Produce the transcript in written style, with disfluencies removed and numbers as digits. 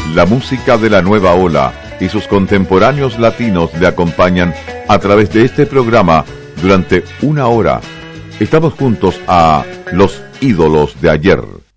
La música de la nueva ola y sus contemporáneos latinos le acompañan a través de este programa durante una hora. Estamos juntos a los ídolos de ayer.